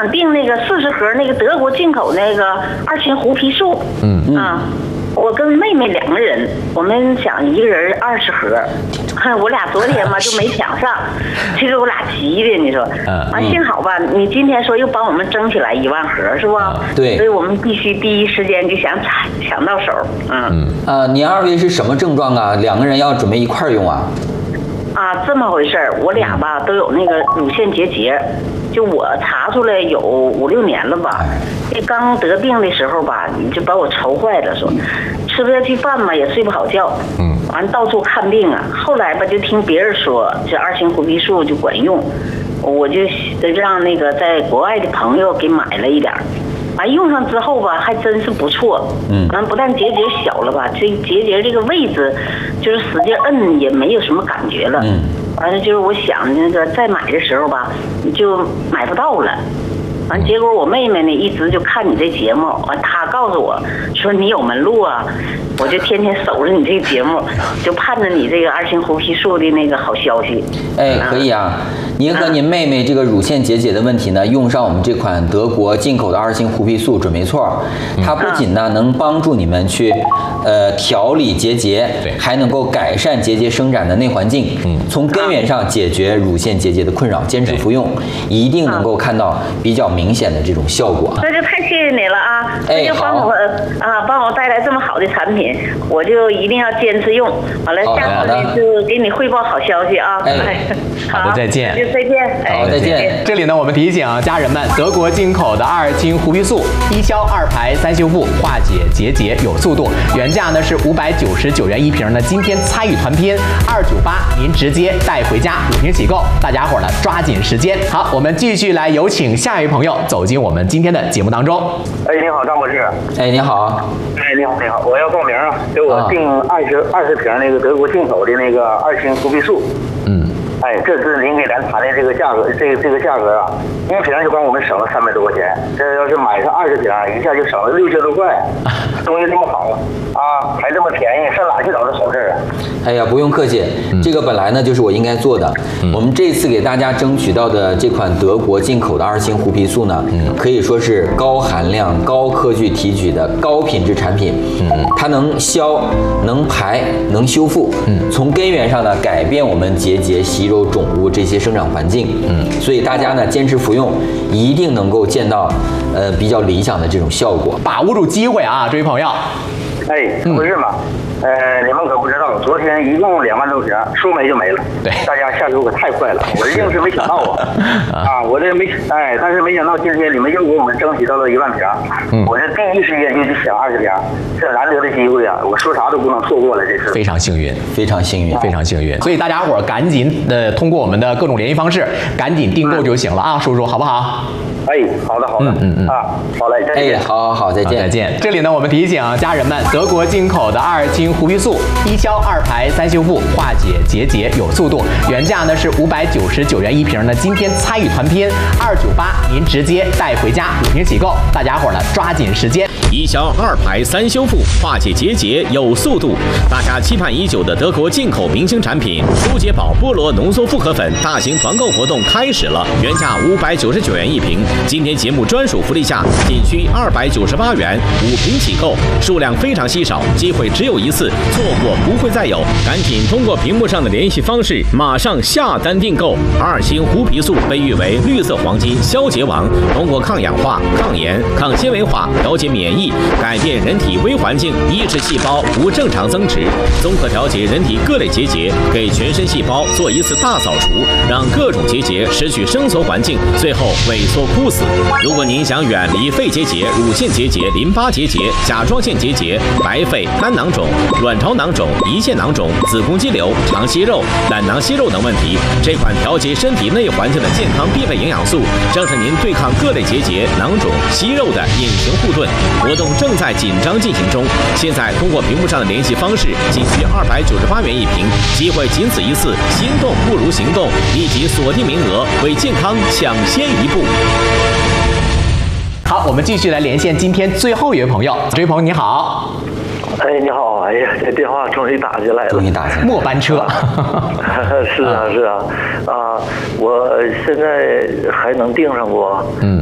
想订那个40盒那个德国进口那个2型胡皮素。我跟妹妹2个人，我们想一个人20盒，我俩昨天嘛就没抢上，其实我俩急的，你说，幸好吧，你今天说又帮我们争起来1万盒，是不？ 对， 所以我们必须第一时间就想抢到手。 你2位是什么症状啊？2个人要准备一块用啊？ 这么回事儿，我俩吧都有那个乳腺结节，就我查出来有5、6年了吧。这刚得病的时候吧，你就把我愁坏了，说吃不下去饭嘛，也睡不好觉，完到处看病啊。后来吧，就听别人说这2型胡皮素就管用，我就让那个在国外的朋友给买了一点。完用上之后吧，还真是不错。完不但结节小了吧，这结节这个位置，就是使劲摁也没有什么感觉了。完了就是我想那个再买的时候吧，就买不到了。完结果我妹妹呢一直就看你这节目，完她告诉我说你有门路啊，我就天天守着你这个节目，就盼着你这个2型胡皮素的那个好消息。 可以啊。您和您妹妹这个乳腺结节的问题呢，用上我们这款德国进口的2型胡皮素准没错。它不仅呢能帮助你们去调理结节，还能够改善结节生长的内环境，从根源上解决乳腺结节的困扰。坚持服用，一定能够看到比较明显的这种效果。 那就太谢谢你了啊！那就帮我带来这么好的产品，我就一定要坚持用。完了，下次呢就给你汇报好消息啊！ 好的，再见。 再见， 好，再见。 这里呢，我们提醒家人们，德国进口的2型胡皮素，1消2排3修复，化解结节有速度。原价呢是599元1瓶呢，今天参与团拼298，您直接带回家，5瓶起购。大家伙呢抓紧时间。好，我们继续来有请下一位朋友走进我们今天的节目当中。 你好，张博士。 你好。 你好，我要报名啊，给我订20瓶那个德国进口的那个2型胡皮素。这是您给咱谈的这个价格，这个价格啊，1瓶就帮我们省了300多块钱。这要是买上20瓶，一下就省了6000多块。东西这么好啊，还这么便宜，上哪去找这好事啊？ 不用客气，这个本来呢就是我应该做的。我们这次给大家争取到的这款德国进口的2型胡皮素呢，可以说是高含量、高科技提取的高品质产品。它能消、能排、能修复，从根源上呢改变我们结节、息肉、肿物这些生长环境。所以大家呢坚持服用，一定能够见到比较理想的这种效果。 把握住机会啊，这位朋友。 不是嘛？你们可不知道，昨天一共2万多瓶，说没就没了。 对， 大家下手可太快了，我硬是没想到我这没但是没想到今天你们又给我们争取到了1万瓶，我这第一时间就去抢20瓶，这难得的机会啊，我说啥都不能错过了，这是非常幸运， 非常幸运， 非常幸运。所以大家伙赶紧通过我们的各种联系方式，赶紧订购就行了啊，叔叔好不好？ 好的，好嘞，再见。 好，再见， 再见。这里呢，我们提醒家人们，德国进口的2型胡皮素，1消2排3修复，化解结节有速度。原价呢是599元1瓶呢，今天参与团拼298，您直接带回家，5瓶起购。大家伙呢抓紧时间。 1消2排3修复，化解结节有速度。大家期盼已久的德国进口明星产品舒洁宝菠萝浓缩复合粉大型团购活动开始了，原价599元1瓶。今天节目专属福利价，仅需298元，5瓶起购，数量非常稀少，机会只有一次，错过不会再有，赶紧通过屏幕上的联系方式，马上下单订购。2型胡皮素被誉为绿色黄金、消结王，通过抗氧化、抗炎、抗纤维化、调节免疫，改变人体微环境，抑制细胞不正常增殖，综合调节人体各类结节，给全身细胞做一次大扫除，让各种结节失去生存环境，最后萎缩枯死。如果您想远离肺结节、乳腺结节、淋巴结节、甲状腺结节、白肺、肝囊肿、卵巢囊肿、胰腺囊肿、子宫肌瘤、肠息肉、胆囊息肉等问题，这款调节身体内环境的健康必备营养素，正是您对抗各类结节、囊肿、息肉的隐形护盾。活动正在紧张进行中，现在通过屏幕上的联系方式，仅需298元1瓶，机会仅此一次，心动不如行动，立即锁定名额，为健康抢先一步。 好，我们继续来连线今天最后一位朋友，这位朋友你好。 你好，这电话终于打进来了， 末班车。 是啊，我现在还能订上不？